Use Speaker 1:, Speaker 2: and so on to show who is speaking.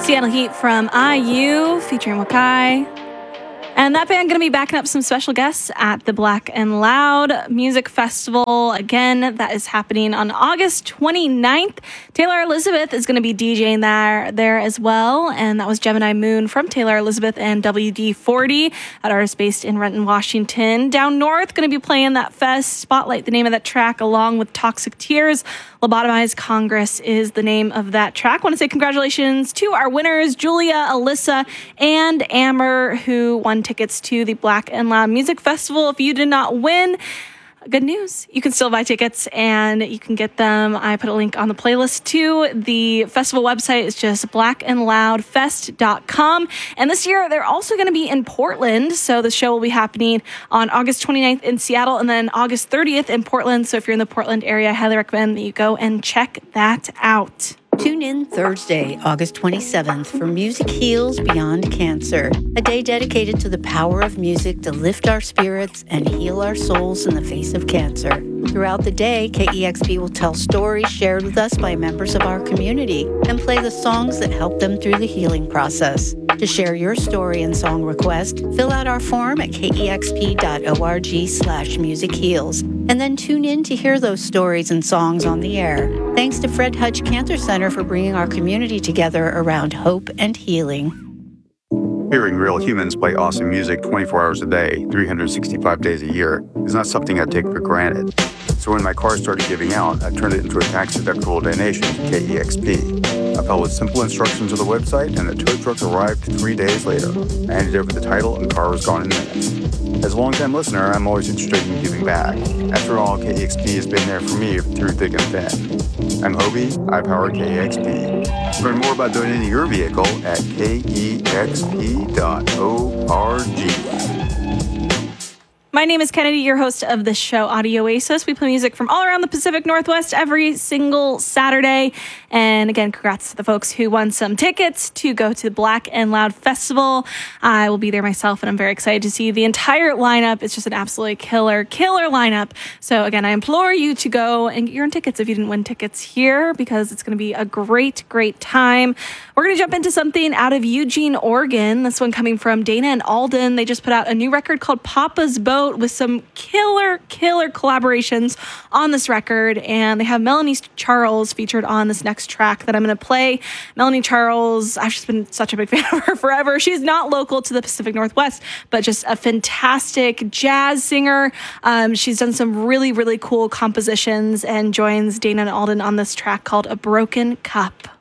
Speaker 1: Seattle Heat from IU featuring Wakai. And that band going to be backing up some special guests at the Black and Loud Music Festival. Again, that is happening on August 29th. Taylor Elizabeth is going to be DJing there as well. And that was Gemini Moon from Taylor Elizabeth and WD-40 at artist based in Renton, Washington. Down north, going to be playing that fest. Spotlight, the name of that track, along with Toxic Tears. Lobotomized Congress is the name of that track. I want to say congratulations to our winners, Julia, Alyssa, and Amber, who won tickets to the Black and Loud Music Festival. If you did not win, good news. You can still buy tickets and you can get them. I put a link on the playlist to the festival website. It's just blackandloudfest.com. And this year, they're also going to be in Portland. So the show will be happening on August 29th in Seattle and then August 30th in Portland. So if you're in the Portland area, I highly recommend that you go and check that out.
Speaker 2: Tune in Thursday, August 27th for Music Heals Beyond Cancer, a day dedicated to the power of music to lift our spirits and heal our souls in the face of cancer. Throughout the day, KEXP will tell stories shared with us by members of our community and play the songs that help them through the healing process. To share your story and song request, fill out our form at kexp.org/musicheals, and then tune in to hear those stories and songs on the air. Thanks to Fred Hutch Cancer Center for bringing our community together around hope and healing.
Speaker 3: Hearing real humans play awesome music 24 hours a day, 365 days a year, is not something I take for granted. So when my car started giving out, I turned it into a tax-deductible donation to KEXP. I followed simple instructions on the website, and the tow truck arrived 3 days later. I handed over the title, and the car was gone in minutes. As a long-time listener, I'm always interested in giving back. After all, KEXP has been there for me through thick and thin. I'm Hobie, I power KEXP. Learn more about donating your vehicle at kexp.org.
Speaker 1: My name is Kennedy, your host of the show Audio Oasis. We play music from all around the Pacific Northwest every single Saturday. And again, congrats to the folks who won some tickets to go to the Black and Loud Festival. I will be there myself, and I'm very excited to see the entire lineup. It's just an absolutely killer lineup. So again, I implore you to go and get your own tickets if you didn't win tickets here, because it's going to be a great time. We're going to jump into something out of Eugene, Oregon. This one coming from Dana and Alden. They just put out a new record called Papa's Boat with some killer collaborations on this record, and they have Melanie Charles featured on this next track that I'm going to play. Melanie Charles, I've just been such a big fan of her forever. She's not local to the Pacific Northwest, but just a fantastic jazz singer. She's done some really cool compositions and joins Dana and Alden on this track called A Broken Cup.